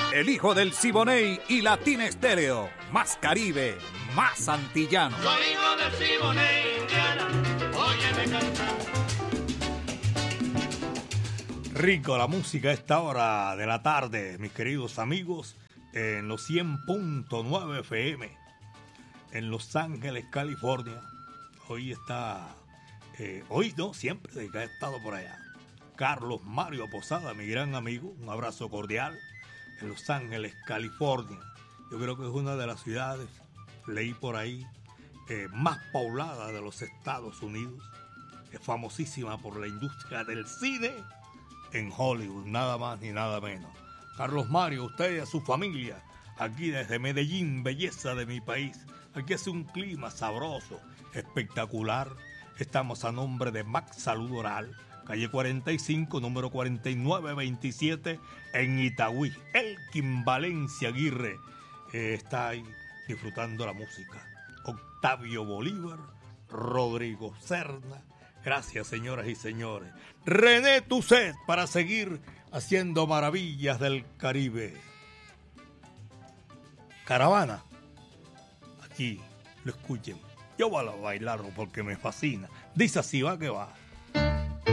El hijo del Siboney y Latina Estéreo. Más Caribe, más antillano. Soy hijo del Siboney, Indiana. Óyeme cantar. Rico la música a esta hora de la tarde, mis queridos amigos, en los 100.9 FM, en Los Ángeles, California. Hoy está, hoy no, siempre desde que ha estado por allá. Carlos Mario Posada, mi gran amigo, un abrazo cordial, en Los Ángeles, California. Yo creo que es una de las ciudades, leí por ahí, más poblada de los Estados Unidos. Es famosísima por la industria del cine en Hollywood, nada más ni nada menos. Carlos Mario, usted y a su familia, aquí desde Medellín, belleza de mi país. Aquí hace un clima sabroso, espectacular. Estamos a nombre de Max Salud Oral, calle 45, número 4927, en Itagüí. Elkin Valencia Aguirre está ahí disfrutando la música. Octavio Bolívar, Rodrigo Serna. Gracias, señoras y señores. René Tusset para seguir haciendo maravillas del Caribe. Caravana. Aquí lo escuchen. Yo voy a bailarlo porque me fascina. Dice así, va que va.